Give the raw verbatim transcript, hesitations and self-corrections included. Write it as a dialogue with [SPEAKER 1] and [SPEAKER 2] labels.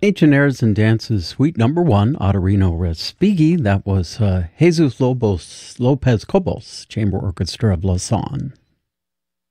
[SPEAKER 1] Ancient Airs and Dances, Suite Number One, Ottorino Respighi. That was uh, Jesus Lobos, Lopez Cobos, Chamber Orchestra of Lausanne.